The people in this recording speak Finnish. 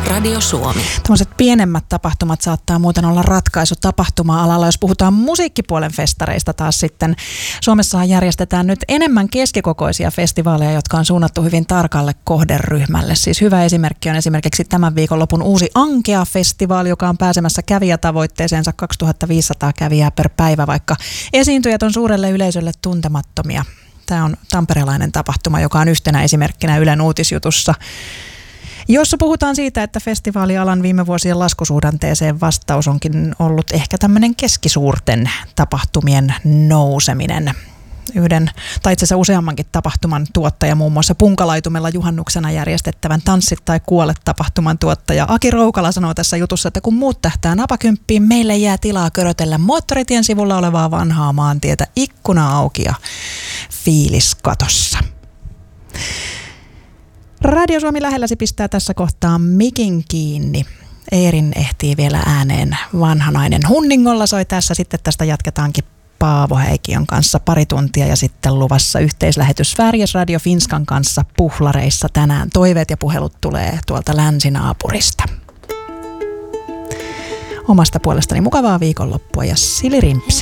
Radio Suomi. Tällaiset pienemmät tapahtumat saattaa muuten olla ratkaisu tapahtuma-alalla, jos puhutaan musiikkipuolen festareista taas sitten. Suomessahan järjestetään nyt enemmän keskikokoisia festivaaleja, jotka on suunnattu hyvin tarkalle kohderyhmälle. Siis hyvä esimerkki on esimerkiksi tämän viikonlopun uusi Ankea-festivaali, joka on pääsemässä kävijätavoitteeseensa 2500 kävijää per päivä, vaikka esiintyjät on suurelle yleisölle tuntemattomia. Tämä on tamperelainen tapahtuma, joka on yhtenä esimerkkinä Ylen uutisjutussa, jossa puhutaan siitä, että festivaalialan viime vuosien laskusuhdanteeseen vastaus onkin ollut ehkä tämmöinen keskisuurten tapahtumien nouseminen. Yhden, tai itse asiassa useammankin tapahtuman tuottaja, muun muassa Punkalaitumella juhannuksena järjestettävän Tanssit tai kuole -tapahtuman tuottaja Aki Roukala sanoo tässä jutussa, että kun muut tähtää napakymppiin, meille jää tilaa körötellä moottoritien sivulla olevaa vanhaa maantietä, ikkuna auki ja fiilis katossa. Radio Suomi lähelläsi pistää tässä kohtaa mikin kiinni. Eerin ehtii vielä ääneen vanhanainen. Hunningolla soi tässä, sitten tästä jatketaankin Paavo Häikiön kanssa pari tuntia ja sitten luvassa yhteislähetys Sveriges Radio Finskan kanssa Puhlareissa tänään. Toiveet ja puhelut tulee tuolta länsinaapurista. Omasta puolestani mukavaa viikonloppua ja silirimpsi.